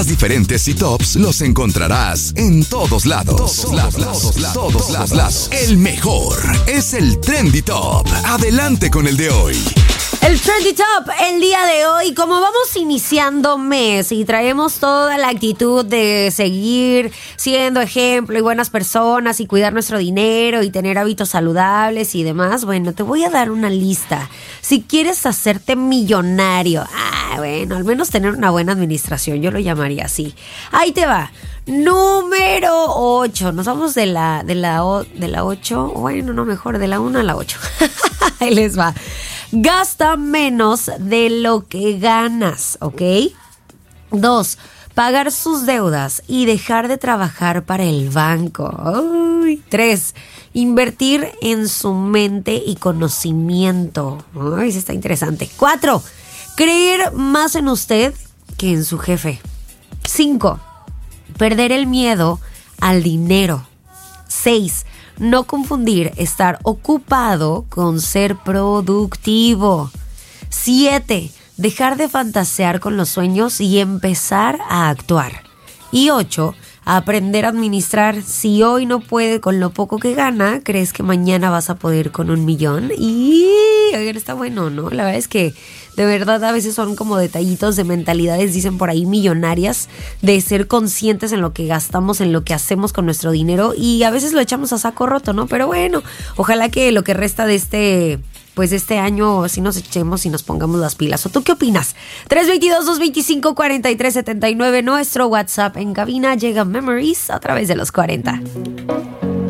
Cosas diferentes y tops los encontrarás en todos lados. Todos lados. El mejor es el Trendy Top. Adelante con el de hoy. El Trendy Top, el día de hoy, como vamos iniciando mes y traemos toda la actitud de seguir siendo ejemplo y buenas personas y cuidar nuestro dinero y tener hábitos saludables y demás, bueno, te voy a dar una lista. Si quieres hacerte millonario, bueno, al menos tener una buena administración, yo lo llamaría así. Ahí te va. Número 8. Nos vamos de la 8, bueno, no mejor, de la 1 a la 8. Ahí les va. Gasta menos de lo que ganas, ¿ok? 2. Pagar sus deudas y dejar de trabajar para el banco. 3. Invertir en su mente y conocimiento. Eso está interesante. 4. Creer más en usted que en su jefe. 5. Perder el miedo al dinero. 6. No confundir estar ocupado con ser productivo. 7. Dejar de fantasear con los sueños y empezar a actuar. Y 8. Aprender a administrar. Si hoy no puede con lo poco que gana, ¿crees que mañana vas a poder con 1 millón? Y oigan, está bueno, ¿no? La verdad es que de verdad a veces son como detallitos de mentalidades, dicen por ahí, millonarias, de ser conscientes en lo que gastamos, en lo que hacemos con nuestro dinero, y a veces lo echamos a saco roto, ¿no? Pero bueno, ojalá que lo que resta de este año sí nos echemos y nos pongamos las pilas. ¿O tú qué opinas? 322-225-4379, nuestro WhatsApp en cabina. Llega Memories a través de los 40.